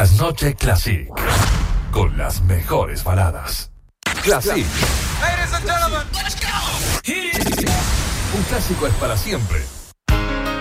Trasnoche Classic. Con las mejores baladas. Classic. Ladies and gentlemen, let's go. Un clásico es para siempre.